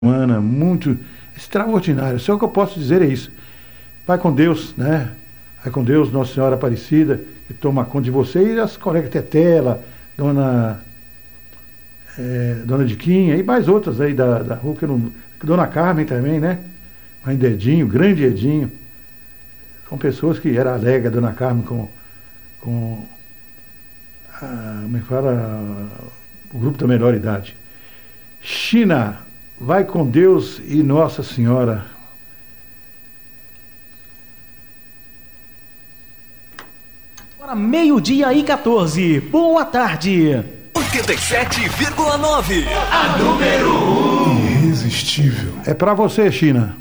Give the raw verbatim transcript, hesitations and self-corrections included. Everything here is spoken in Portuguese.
Humana, muito extraordinária. Só o que eu posso dizer é isso. Vai com Deus, né? Vai com Deus, Nossa Senhora Aparecida, que toma conta de você, e as colegas Tetela, Dona é, Dona Diquinha, e mais outras aí da, da rua, que eu não, Dona Carmen também, né? Mãe de Edinho, grande Edinho. São pessoas que era alega, Dona Carmen, com, com a, como é que fala? O grupo da melhor idade. China, vai com Deus e Nossa Senhora. Agora meio-dia e quatorze. Boa tarde. oitenta e sete vírgula nove. A número um. Irresistível. É pra você, China.